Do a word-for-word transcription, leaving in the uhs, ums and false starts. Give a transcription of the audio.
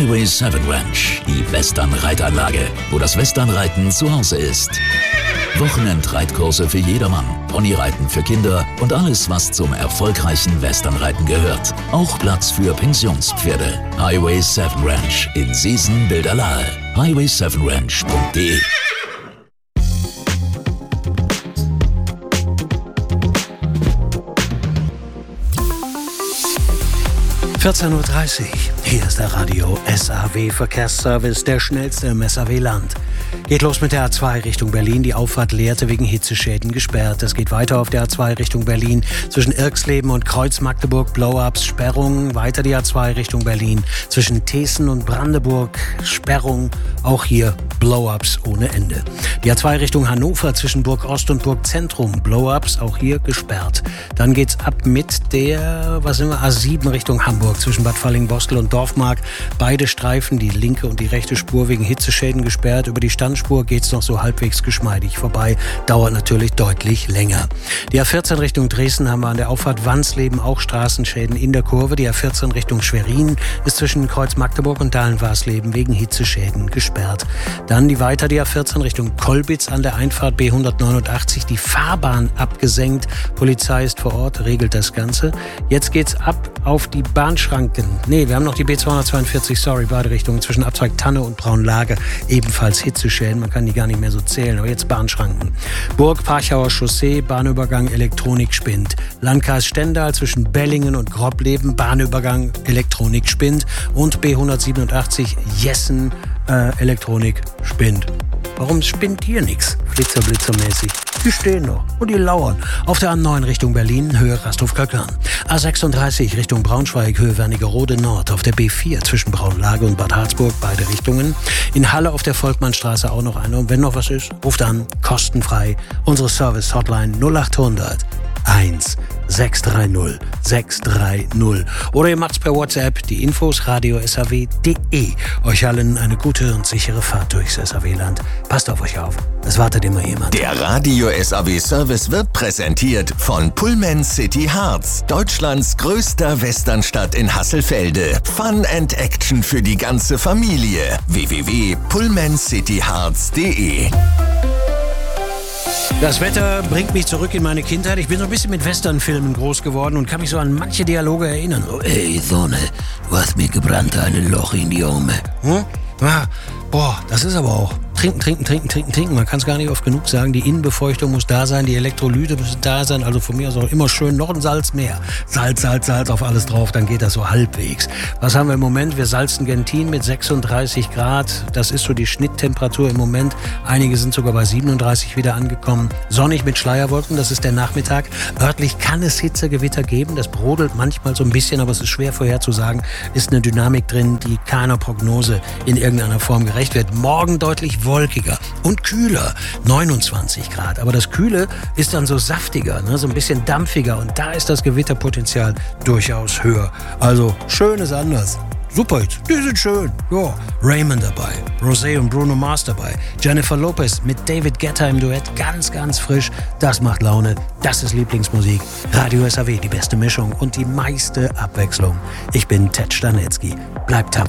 Highway sieben Ranch, die Western-Reitanlage, wo das Westernreiten zu Hause ist. Wochenendreitkurse für jedermann, Ponyreiten für Kinder und alles, was zum erfolgreichen Westernreiten gehört. Auch Platz für Pensionspferde. Highway sieben Ranch in Seesen-Bilderlahe. highway sieben ranch punkt de vierzehn Uhr dreißig. Hier ist der Radio S A W Verkehrsservice, der schnellste im S A W-Land. Geht los mit der A zwei Richtung Berlin. Die Auffahrt Lehrte wegen Hitzeschäden gesperrt. Es geht weiter auf der A zwei Richtung Berlin. Zwischen Irxleben und Kreuz-Magdeburg Blow-ups, Sperrung. Weiter die A zwei Richtung Berlin. Zwischen Teeßen und Brandenburg Sperrung. Auch hier Blow-ups ohne Ende. Die A zwei Richtung Hannover zwischen Burg Ost und Burg Zentrum. Blow-ups auch hier gesperrt. Dann geht's ab mit der, was sind wir, A sieben Richtung Hamburg zwischen Bad Falling-Bostel und Dorfmark. Beide Streifen, die linke und die rechte Spur, wegen Hitzeschäden gesperrt. Über die Standspur geht's noch so halbwegs geschmeidig vorbei. Dauert natürlich deutlich länger. Die A vierzehn Richtung Dresden haben wir an der Auffahrt Wansleben auch Straßenschäden in der Kurve. Die A vierzehn Richtung Schwerin ist zwischen Kreuz Magdeburg und Dahlen-Warsleben wegen Hitzeschäden gesperrt. Dann die weiter die A vierzehn Richtung Kolbitz an der Einfahrt B hundertneunundachtzig. Die Fahrbahn abgesenkt. Polizei ist vor Ort, regelt das Ganze. Jetzt geht's ab auf die Bahnschranken. Nee, wir haben noch die B zweihundertzweiundvierzig, sorry, beide Richtungen zwischen Abzweig Tanne und Braunlage. Ebenfalls Hitzeschäden, man kann die gar nicht mehr so zählen, aber jetzt Bahnschranken. Burg, Parchauer Chaussee, Bahnübergang Elektronik spinnt. Landkreis Stendal zwischen Bellingen und Grobleben, Bahnübergang Elektronik spinnt. Und B hundertsiebenundachtzig Jessen, äh, Elektronik spinnt. Warum spinnt hier nichts? Flitzer-Blitzer-mäßig. Die stehen noch und die lauern. Auf der A neun Richtung Berlin, Höhe Rasthof-Kalkan. A sechsunddreißig Richtung Braunschweig, Höhe Wernigerode Nord. Auf der B vier zwischen Braunlage und Bad Harzburg, beide Richtungen. In Halle auf der Volkmannstraße auch noch eine. Und wenn noch was ist, ruft an, kostenfrei. Unsere Service-Hotline null achthundert eins sechs drei null sechs drei null. Oder ihr macht's per WhatsApp, die Infos radio s a w punkt de. Euch allen eine gute und sichere Fahrt durchs S A W-Land. Passt auf euch auf, es wartet immer jemand. Der Radio S A W-Service wird präsentiert von Pullman City Harz, Deutschlands größter Westernstadt in Hasselfelde. Fun and Action für die ganze Familie. w w w punkt pullman city harz punkt de. Das Wetter bringt mich zurück in meine Kindheit. Ich bin so ein bisschen mit Westernfilmen groß geworden und kann mich so an manche Dialoge erinnern. Oh, ey, Sonne, du hast mir gebrannt ein Loch in die Arme. Hm? Ja, boah, das ist aber auch trinken, trinken, trinken, trinken, trinken. Man kann es gar nicht oft genug sagen. Die Innenbefeuchtung muss da sein, die Elektrolyte müssen da sein. Also von mir aus auch immer schön noch ein Salz mehr. Salz, Salz, Salz auf alles drauf, dann geht das so halbwegs. Was haben wir im Moment? Wir salzen Gentin mit sechsunddreißig Grad. Das ist so die Schnitttemperatur im Moment. Einige sind sogar bei siebenunddreißig wieder angekommen. Sonnig mit Schleierwolken, das ist der Nachmittag. Örtlich kann es Hitzegewitter geben. Das brodelt manchmal so ein bisschen, aber es ist schwer vorherzusagen. Ist eine Dynamik drin, die keiner Prognose in irgendeiner Form gerecht wird. Morgen deutlich wolkiger und kühler, neunundzwanzig Grad. Aber das Kühle ist dann so saftiger, ne? So ein bisschen dampfiger und da ist das Gewitterpotenzial durchaus höher. Also schön ist anders. Super, die sind schön. Ja, Raymond dabei, Rosé und Bruno Mars dabei, Jennifer Lopez mit David Guetta im Duett, ganz, ganz frisch. Das macht Laune, das ist Lieblingsmusik. Radio S A W, die beste Mischung und die meiste Abwechslung. Ich bin Ted Stanetzky. Bleibt tapfer.